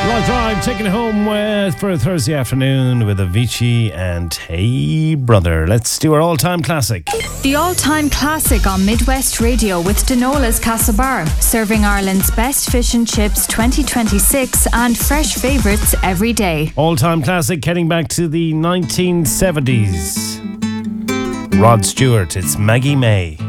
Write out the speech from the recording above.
Drive, taking it home for a Thursday afternoon with Avicii and Hey Brother. Let's do our all-time classic. The all-time classic on Midwest Radio with Denola's Castlebar, serving Ireland's best fish and chips 2026 and fresh favourites every day. All-time classic heading back to the 1970s. Rod Stewart, it's Maggie May.